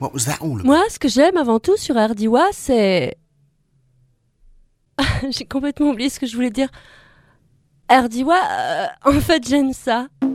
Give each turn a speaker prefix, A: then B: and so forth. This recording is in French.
A: What was that all about?
B: Moi, ce que j'aime avant tout sur Ardiwa, c'est... J'ai complètement oublié ce que je voulais dire. Ardiwa, en fait, j'aime ça.